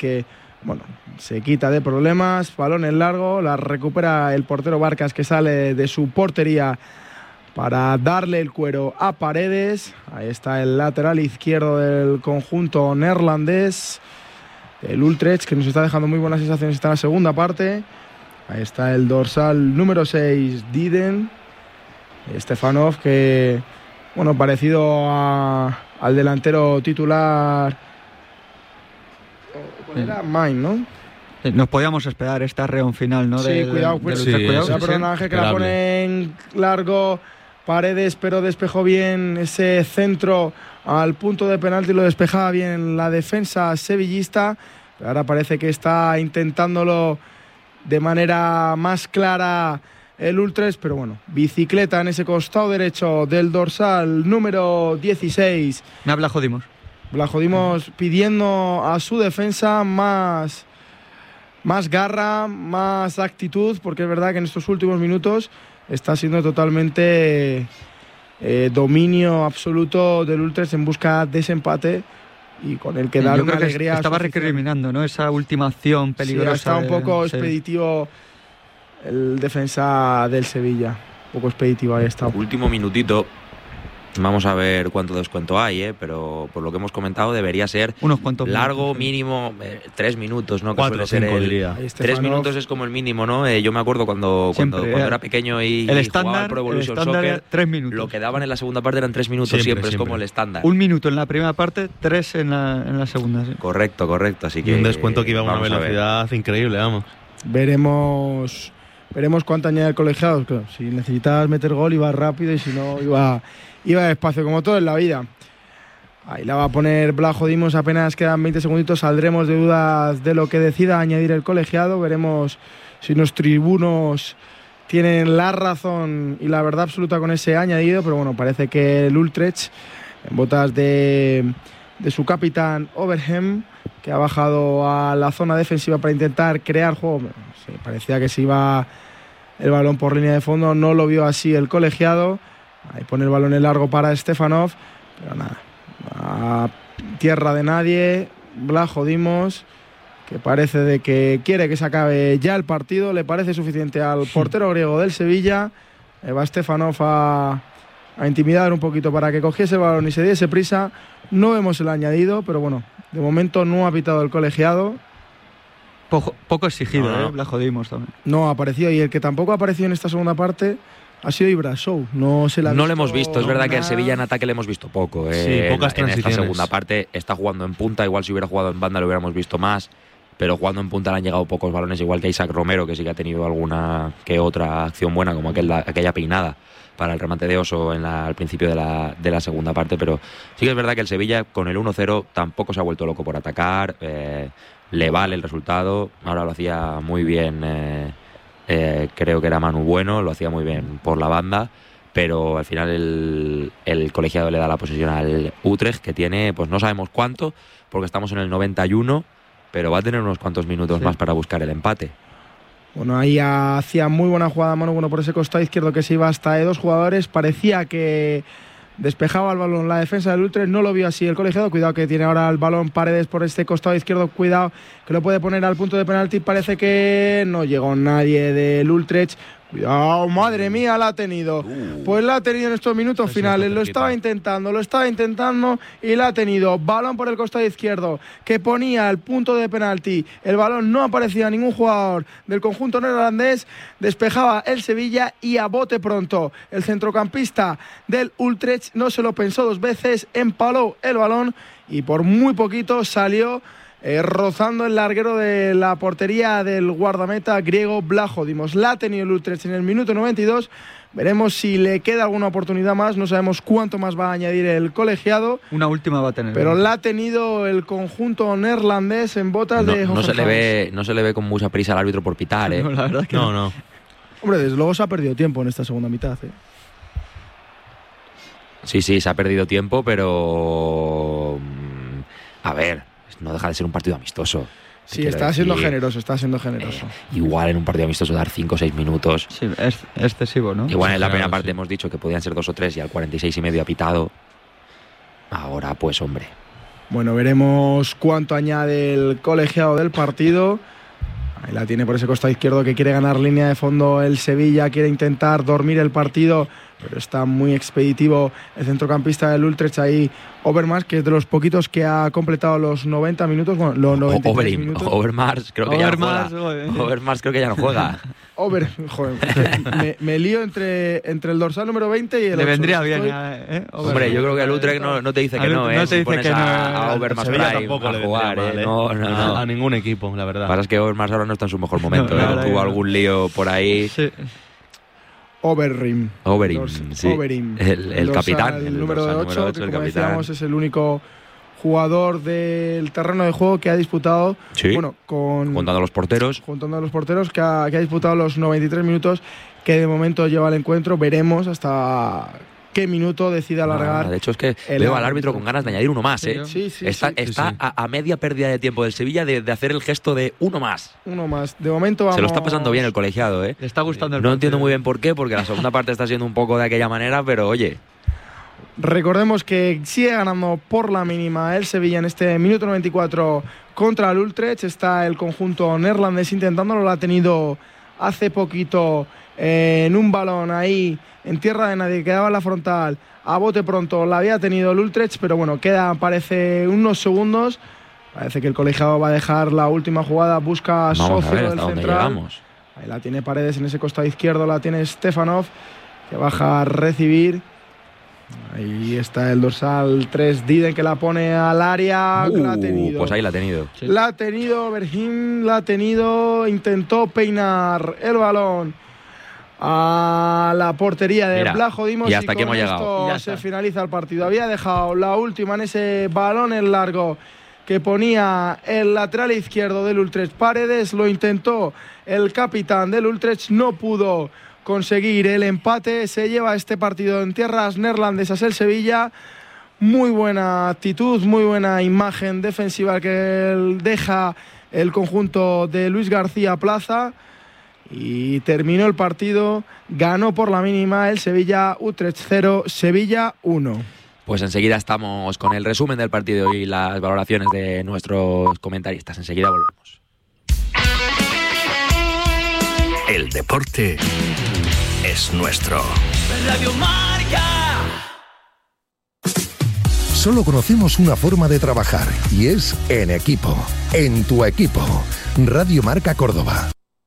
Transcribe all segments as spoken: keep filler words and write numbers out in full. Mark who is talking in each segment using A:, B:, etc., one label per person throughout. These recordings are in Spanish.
A: que bueno, se quita de problemas, balón en largo, la recupera el portero Barcas, que sale de su portería para darle el cuero a Paredes. Ahí está el lateral izquierdo del conjunto neerlandés, el Utrecht, que nos está dejando muy buenas sensaciones esta en la segunda parte. Ahí está el dorsal número seis, Diden. Stefanov, que, bueno, parecido a, al delantero titular. ¿Cuál era? Mine, ¿no?
B: Nos podíamos esperar esta reón final, ¿no?
A: Sí,
B: de,
A: cuidado,
B: de,
A: pues,
B: de
A: sí,
B: cuidado.
A: ese personaje que la pone en largo, Paredes, pero despejó bien ese centro al punto de penalti, lo despejaba bien la defensa sevillista. Pero ahora parece que está intentándolo de manera más clara el Utrecht, pero bueno, bicicleta en ese costado derecho del dorsal número dieciséis.
B: Me habla Jodimos.
A: Blajodimos pidiendo a su defensa más, más garra, más actitud, porque es verdad que en estos últimos minutos está siendo totalmente eh, dominio absoluto del Utrecht en busca de ese empate y con el que dar
B: Yo
A: una
B: creo
A: alegría.
B: Que estaba recriminando, ¿no? Esa última acción peligrosa.
A: Sí, está un poco
B: de...
A: expeditivo sí. El defensa del Sevilla. Un poco expeditivo ahí está.
C: Último minutito. Vamos a ver cuánto descuento hay, ¿eh? Pero por lo que hemos comentado debería ser
B: unos cuantos
C: largo,
B: minutos,
C: mínimo, eh, tres minutos, ¿no?
D: Cuatro o cinco,
C: el,
D: diría.
C: Tres minutos es como el mínimo, ¿no? Eh, yo me acuerdo cuando,
B: Siempre,
C: cuando, cuando
B: eh,
C: era pequeño y,
B: el
C: y
B: estándar,
C: jugaba al Pro Evolution Soccer,
B: tres minutos.
C: Lo que daban en la segunda parte eran tres minutos, siempre, siempre, siempre. Es como el estándar.
B: Un minuto en la primera parte, tres en la, en la segunda. Sí.
C: Correcto, correcto. Así que
D: y un descuento que iba a una
C: a
D: velocidad increíble, vamos.
A: Veremos... Veremos cuánto añade el colegiado. Claro, si necesitas meter gol iba rápido y si no iba, iba despacio, como todo en la vida. Ahí la va a poner Blajodimos, apenas quedan veinte segunditos, saldremos de dudas de lo que decida añadir el colegiado. Veremos si los tribunos tienen la razón y la verdad absoluta con ese añadido, pero bueno, parece que el Utrecht, en botas de, de su capitán Overheim, que ha bajado a la zona defensiva para intentar crear juego. Sí, parecía que se iba el balón por línea de fondo, no lo vio así el colegiado. Ahí pone el balón en largo para Stefanov, pero nada, a tierra de nadie. Blajodimos, que parece de que quiere que se acabe ya el partido, le parece suficiente al portero griego del Sevilla. Eh, va Stefanov a, a intimidar un poquito para que cogiese el balón y se diese prisa. No vemos el añadido, pero bueno, de momento no ha pitado el colegiado.
B: Poco, poco exigido,
C: no, no.
B: ¿eh? Blajodimos también.
A: No ha aparecido, y el que tampoco ha aparecido en esta segunda parte ha sido Ibrasou. No se la
C: No
A: visto
C: le hemos visto, es verdad
A: nada.
C: que el Sevilla en ataque le hemos visto poco. Eh,
D: Sí, pocas
C: en, en esta
D: transiciones.
C: segunda parte está jugando en punta, igual si hubiera jugado en banda lo hubiéramos visto más, pero jugando en punta le han llegado pocos balones, igual que Isaac Romero, que sí que ha tenido alguna que otra acción buena, como aquel, aquella peinada para el remate de Oso en la, al principio de la, de la segunda parte, pero sí que es verdad que el Sevilla con el uno cero tampoco se ha vuelto loco por atacar, eh, le vale el resultado, ahora lo hacía muy bien, eh, eh, creo que era Manu Bueno, lo hacía muy bien por la banda, pero al final el, el colegiado le da la posesión al Utrecht, que tiene, pues no sabemos cuánto, porque estamos en el noventa y uno, pero va a tener unos cuantos minutos sí. más para buscar el empate.
A: Bueno, ahí hacía muy buena jugada Manu Bueno por ese costado izquierdo, que se iba hasta de dos jugadores. Parecía que despejaba el balón la defensa del Utrecht, no lo vio así el colegiado. Cuidado que tiene ahora el balón Paredes por este costado izquierdo, cuidado que lo puede poner al punto de penalti. Parece que no llegó nadie del Utrecht. Cuidado, madre mía, la ha tenido. Pues la ha tenido en estos minutos
D: sí,
A: finales. Lo estaba intentando, lo estaba intentando y la ha tenido. Balón por el costado izquierdo que ponía el punto de penalti. El balón no aparecía a ningún jugador del conjunto neerlandés. Despejaba el Sevilla y a bote pronto. El centrocampista del Utrecht no se lo pensó dos veces, empaló el balón y por muy poquito salió Eh, rozando el larguero de la portería del guardameta griego Blajodimos. La ha tenido el Utrecht en el minuto noventa y dos. Veremos si le queda alguna oportunidad más. No sabemos cuánto más va a añadir el colegiado.
B: Una última va a tener.
A: Pero la ha tenido el conjunto neerlandés en botas
C: no,
A: de
C: no se le ve No se le ve con mucha prisa al árbitro por pitar, ¿eh?
B: No, la verdad que
D: no,
B: no.
D: no.
A: Hombre, desde luego se ha perdido tiempo en esta segunda mitad, ¿eh?
C: Sí, sí, se ha perdido tiempo, pero... A ver... no deja de ser un partido amistoso.
A: Sí, está
C: decir,
A: siendo generoso, está siendo generoso.
C: Eh, igual en un partido amistoso dar cinco o seis minutos.
B: Sí, es excesivo, ¿no?
C: Igual en la
D: Claro,
C: primera parte
D: sí.
C: hemos dicho que podían ser dos o tres y al cuarenta y seis y medio ha pitado. Ahora, pues, hombre.
A: Bueno, veremos cuánto añade el colegiado del partido. Ahí la tiene por ese costado izquierdo que quiere ganar línea de fondo el Sevilla, quiere intentar dormir el partido, pero está muy expeditivo el centrocampista del Utrecht ahí, Overmars, que es de los poquitos que ha completado los noventa minutos, bueno, los noventa y tres
C: Overim,
A: minutos.
C: Overmars creo que
B: Overmars,
C: ya no juega.
B: joder.
C: Overmars creo que ya no juega.
A: Over, joder, me, me lío entre, entre el dorsal número veinte y el
B: Le
A: ocho.
B: vendría
A: Estoy-
B: bien, ¿eh?
C: Hombre, yo creo que el Utrecht no, no te dice que
B: Al-
C: no, ¿eh?
B: no te
C: Si
B: dice
C: pones
B: que no,
C: a, a
B: al
C: Overmars
D: Sevilla
C: Prime
D: tampoco
C: a
D: le
C: jugar,
D: vendría
C: ¿eh?
D: mal, ¿eh?
C: No, no,
D: a,
C: no.
D: a ningún equipo, la verdad.
C: Lo que pasa es que Overmars ahora no está en su mejor momento,
B: No,
C: ¿eh?
B: la verdad
C: Tuvo
B: que no.
C: algún lío por ahí.
B: Sí.
A: Overeem.
C: Overeem,
A: Dors-
C: sí.
A: Overeem.
C: El, el
A: dorsal
C: capitán.
A: El
C: el
A: número
C: dorsal
A: ocho,
C: número ocho,
A: que
C: el
A: como
C: capitán.
A: decíamos es el único jugador del terreno de juego que ha disputado,
C: Sí.
A: bueno, con
C: Contando a los porteros.
A: juntando a los porteros, que ha, que ha disputado los noventa y tres minutos que de momento lleva el encuentro. Veremos hasta qué minuto decide alargar.
C: Ah, de hecho, es que
A: el
C: veo al
A: árbitro.
C: árbitro con ganas de añadir uno más,
B: Sí,
C: ¿eh?
B: yo-
A: Sí, sí,
C: está
A: sí.
C: está
D: sí.
C: A, a media pérdida de tiempo del Sevilla de, de hacer el gesto de uno más.
A: Uno más. De momento vamos.
C: Se lo está pasando bien el colegiado, ¿eh?
B: Le está gustando el
C: No
B: partido.
C: entiendo muy bien por qué, porque la segunda parte está siendo un poco de aquella manera, pero oye,
A: Recordemos que sigue ganando por la mínima el Sevilla en este minuto noventa y cuatro contra el Utrecht. Está el conjunto neerlandés intentándolo. Lo ha tenido hace poquito eh, en un balón ahí en tierra de nadie. Quedaba en la frontal a bote pronto. La había tenido el Utrecht, pero bueno, queda parece unos segundos. Parece que el colegiado va a dejar la última jugada. Busca a
C: vamos a
A: Socio
C: ver
A: del
C: hasta dónde
A: central.
C: llegamos.
A: Ahí la tiene Paredes en ese costado izquierdo, la tiene Stefanov, que baja a recibir. Ahí está el dorsal tres, Diden, que la pone al área, que la ha
C: Uh,
A: tenido.
C: pues ahí la ha tenido.
B: Sí.
A: La ha tenido, Bergín la ha tenido, intentó peinar el balón a la portería de
C: Mira,
A: Blajo Dimos
C: y hasta aquí
A: con
C: hemos
A: esto
C: llegado.
B: Y ya
A: se
B: está.
A: finaliza el partido. Había dejado la última en ese balón en largo que ponía el lateral izquierdo del Utrecht. Paredes lo intentó, el capitán del Utrecht no pudo conseguir el empate. Se lleva este partido en tierras neerlandesas el Sevilla. Muy buena actitud, muy buena imagen defensiva que deja el conjunto de Luis García Plaza. Y terminó el partido, ganó por la mínima el Sevilla. Utrecht cero, Sevilla uno.
C: Pues enseguida estamos con el resumen del partido y las valoraciones de nuestros comentaristas. Enseguida volvemos.
E: El deporte es nuestro.
F: Radio Marca.
G: Solo conocemos una forma de trabajar y es en equipo. En tu equipo. Radio Marca Córdoba.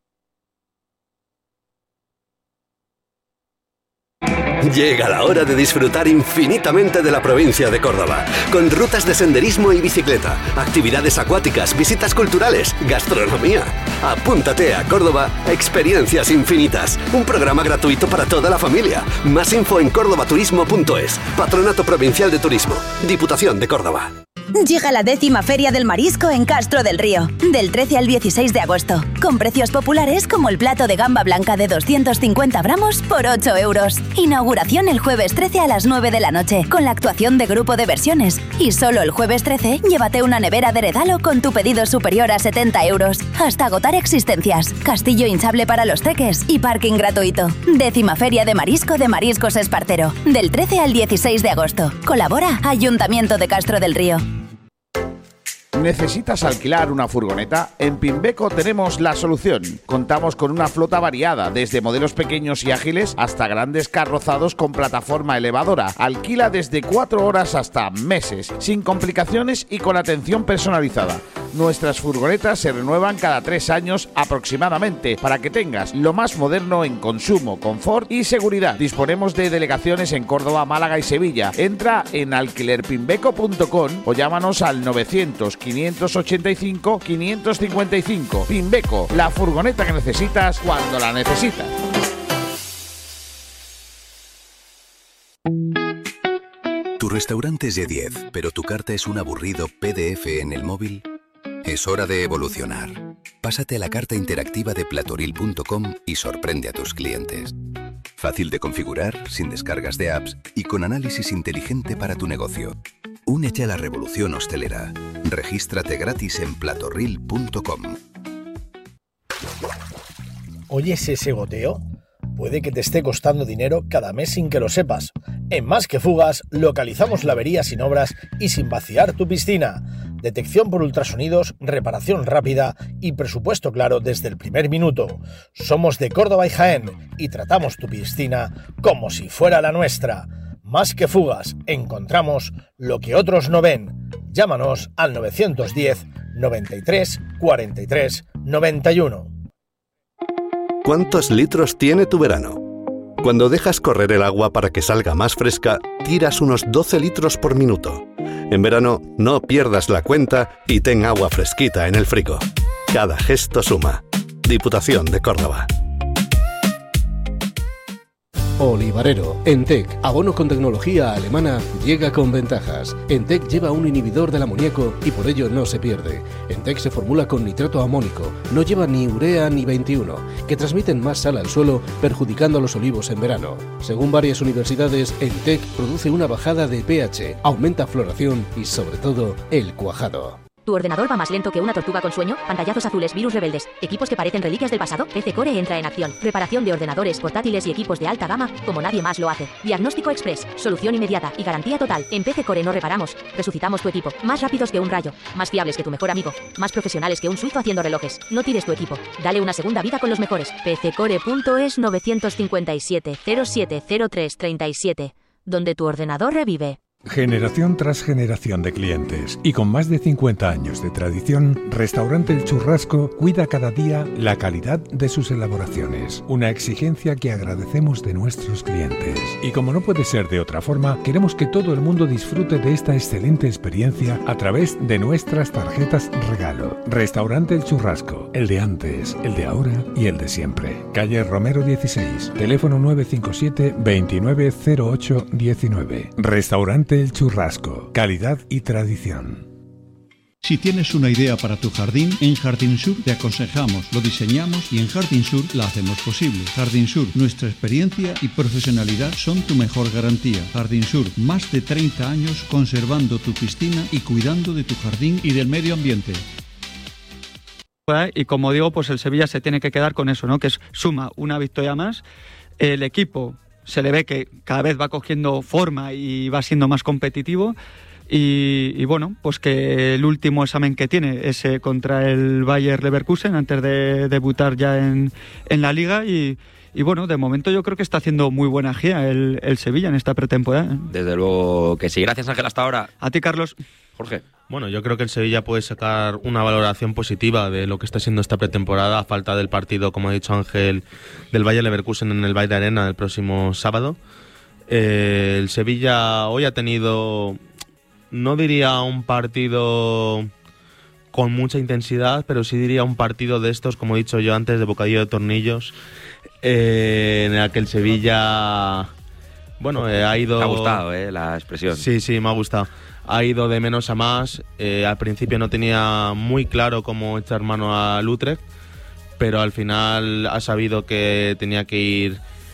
E: Llega la hora de disfrutar infinitamente de la provincia de Córdoba, con rutas de senderismo y bicicleta, actividades acuáticas, visitas culturales, gastronomía. Apúntate a Córdoba Experiencias Infinitas, un programa gratuito para toda la familia. Más info en cordobaturismo punto es. Patronato Provincial de Turismo, Diputación de Córdoba.
H: Llega la décima Feria del Marisco en Castro del Río, del trece al dieciséis de agosto, con precios populares como el plato de gamba blanca de doscientos cincuenta gramos por ocho euros. Inauguración el jueves trece a las nueve de la noche, con la actuación de Grupo de Versiones. Y solo el jueves trece, llévate una nevera de regalo con tu pedido superior a setenta euros, hasta agotar existencias, castillo hinchable para los peques y parking gratuito. Décima Feria de Marisco de Mariscos Espartero, del trece al dieciséis de agosto. Colabora Ayuntamiento de Castro del Río.
I: ¿Necesitas alquilar una furgoneta? En Pimbeco tenemos la solución. Contamos con una flota variada, desde modelos pequeños y ágiles hasta grandes carrozados con plataforma elevadora. Alquila desde cuatro horas hasta meses, sin complicaciones y con atención personalizada. Nuestras furgonetas se renuevan cada tres años aproximadamente, para que tengas lo más moderno en consumo, confort y seguridad. Disponemos de delegaciones en Córdoba, Málaga y Sevilla. Entra en alquiler pimbeco punto com o llámanos al novecientos, quinientos ochenta y cinco, quinientos cincuenta y cinco. Pimbeco, la furgoneta que necesitas cuando la necesitas.
J: Tu restaurante es de diez, pero tu carta es un aburrido P D F en el móvil. Es hora de evolucionar. Pásate a la carta interactiva de platoril punto com y sorprende a tus clientes. Fácil de configurar, sin descargas de apps y con análisis inteligente para tu negocio. Únete a la revolución hostelera. Regístrate gratis en platoril punto com.
K: ¿Oyes ese goteo? puede que te esté costando dinero cada mes sin que lo sepas. En Más que Fugas localizamos la avería sin obras y sin vaciar tu piscina. Detección por ultrasonidos, reparación rápida y presupuesto claro desde el primer minuto. Somos de Córdoba y Jaén y tratamos tu piscina como si fuera la nuestra. Más que Fugas, encontramos lo que otros no ven. Llámanos al nueve uno cero, noventa y tres, cuarenta y tres, noventa y uno.
E: ¿Cuántos litros tiene tu verano? Cuando dejas correr el agua para que salga más fresca, tiras unos doce litros por minuto. En verano, no pierdas la cuenta y ten agua fresquita en el frigo. Cada gesto suma. Diputación de Córdoba.
L: Olivarero, Entec, abono con tecnología alemana, llega con ventajas. Entec lleva un inhibidor del amoníaco y por ello no se pierde. Entec se formula con nitrato amónico, no lleva ni urea ni veintiuno, que transmiten más sal al suelo, perjudicando a los olivos en verano. Según varias universidades, Entec produce una bajada de pH, aumenta floración y sobre todo el cuajado.
M: ¿Tu ordenador va más lento que una tortuga con sueño? Pantallazos azules, virus rebeldes, equipos que parecen reliquias del pasado. P C Core entra en acción. Reparación de ordenadores portátiles y equipos de alta gama como nadie más lo hace. Diagnóstico express, solución inmediata y garantía total. En P C Core no reparamos, resucitamos tu equipo. Más rápidos que un rayo, más fiables que tu mejor amigo, más profesionales que un suizo haciendo relojes. No tires tu equipo, dale una segunda vida con los mejores. P C core punto es nueve cinco siete, cero siete cero tres tres siete, donde tu ordenador revive.
N: Generación tras generación de clientes y con más de cincuenta años de tradición, Restaurante El Churrasco cuida cada día la calidad de sus elaboraciones, una exigencia que agradecemos de nuestros clientes. Y como no puede ser de otra forma, queremos que todo el mundo disfrute de esta excelente experiencia a través de nuestras tarjetas regalo. Restaurante El Churrasco, el de antes, el de ahora y el de siempre. Calle Romero dieciséis, teléfono nueve cinco siete, veintinueve cero ocho diecinueve. Restaurante El Churrasco, calidad y tradición.
O: Si tienes una idea para tu jardín, en Jardín Sur te aconsejamos, lo diseñamos y en Jardín Sur la hacemos posible. Jardín Sur, nuestra experiencia y profesionalidad son tu mejor garantía. Jardín Sur, más de treinta años conservando tu piscina y cuidando de tu jardín y del medio ambiente.
B: Y como digo, pues el Sevilla se tiene que quedar con eso, ¿no? Que es, suma una victoria más. El equipo se le ve que cada vez va cogiendo forma y va siendo más competitivo y, y bueno, pues que el último examen que tiene es eh, contra el Bayer Leverkusen antes de debutar ya en, en la Liga y, y bueno, de momento yo creo que está haciendo muy buena gira el, el Sevilla en esta pretemporada.
C: Desde luego que sí. Gracias, Ángel, hasta ahora.
B: A ti, Carlos.
C: Jorge.
D: Bueno, yo creo que el Sevilla puede sacar una valoración positiva de lo que está siendo esta pretemporada a falta del partido, como ha dicho Ángel, del Bayer Leverkusen en el Bayer Arena el próximo sábado. Eh, el Sevilla hoy ha tenido, no diría un partido con mucha intensidad, pero sí diría un partido de estos, como he dicho yo antes, de bocadillo de tornillos, eh, en el que el Sevilla, bueno, eh, ha ido...
C: Me ha gustado, eh, la expresión.
D: Sí, sí, me ha gustado. Ha ido de menos a más. Eh, al principio no tenía muy claro cómo echar mano al Utrecht, pero al final ha sabido que tenía que ir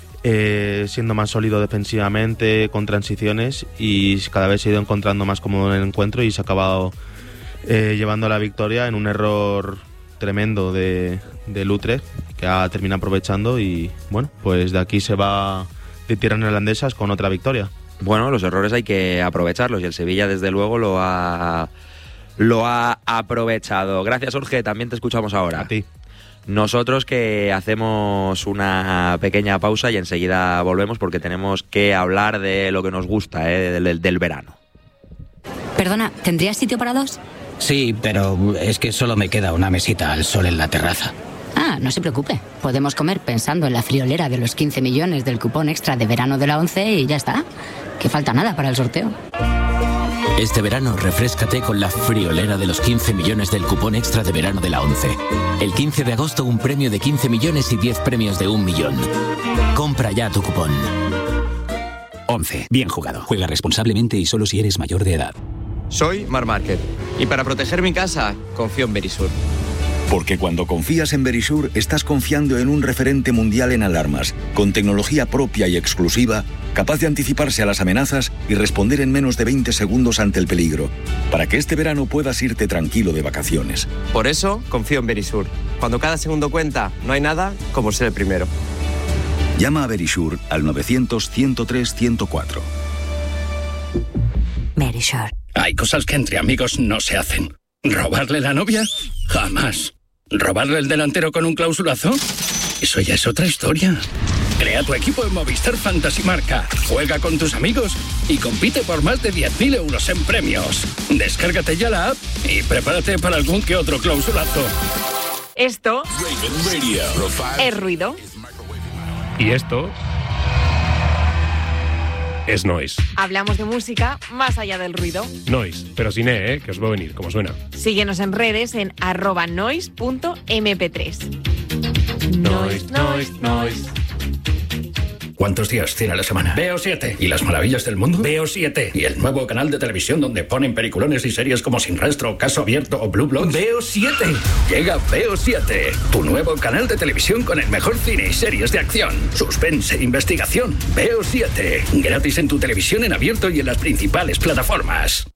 D: eh, siendo más sólido defensivamente, con transiciones, y cada vez se ha ido encontrando más cómodo en el encuentro y se ha acabado eh, llevando la victoria en un error tremendo de, del Utrecht, que ha terminado aprovechando y bueno, pues de aquí se va de tierras neerlandesas con otra victoria.
C: Bueno, los errores hay que aprovecharlos y el Sevilla desde luego lo ha lo ha aprovechado. Gracias, Jorge, también te escuchamos ahora.
D: A ti.
C: Nosotros que hacemos una pequeña pausa y enseguida volvemos porque tenemos que hablar de lo que nos gusta, ¿eh? del, del verano.
P: Perdona, ¿tendrías sitio para dos?
Q: Sí, pero es que solo me queda una mesita al sol en la terraza.
P: Ah, no se preocupe. Podemos comer pensando en la friolera de los quince millones del cupón extra de verano de la ONCE y ya está. Que falta nada para el sorteo.
R: Este verano refréscate con la friolera de los quince millones del cupón extra de verano de la ONCE. El quince de agosto un premio de quince millones y diez premios de un millón. Compra ya tu cupón.
S: ONCE. Bien jugado. Juega responsablemente y solo si eres mayor de edad.
T: Soy Mar Márquez y para proteger mi casa confío en Verisur.
U: Porque cuando confías en Verisur, estás confiando en un referente mundial en alarmas, con tecnología propia y exclusiva, capaz de anticiparse a las amenazas y responder en menos de veinte segundos ante el peligro, para que este verano puedas irte tranquilo de vacaciones.
T: Por eso, confío en Verisur. Cuando cada segundo cuenta, no hay nada como ser el primero.
U: Llama a Verisure al novecientos, ciento tres, ciento cuatro.
P: Verisure.
A: Hay cosas que entre amigos no se hacen. ¿Robarle la novia? Jamás. ¿Robarle el delantero con un clausulazo? Eso ya es otra historia. Crea tu equipo en Movistar Fantasy Marca. Juega con tus amigos y compite por más de diez mil euros en premios. Descárgate ya la app y prepárate para algún que otro clausulazo.
V: Esto es ruido.
W: Y esto es noise.
V: Hablamos de música más allá del ruido.
W: Noise, pero sin E, ¿eh? Que os va a venir, como suena.
V: Síguenos en redes en arroba noise punto eme pe tres.
W: Noise, noise, noise.
A: ¿Cuántos días tiene la semana? Veo siete. ¿Y las maravillas del mundo? Veo siete. ¿Y el nuevo canal de televisión donde ponen peliculones y series como Sin Rastro, Caso Abierto o Blue Bloods? Veo siete. Llega Veo siete, tu nuevo canal de televisión con el mejor cine y series de acción, suspense e investigación. Veo siete. Gratis en tu televisión en abierto y en las principales plataformas.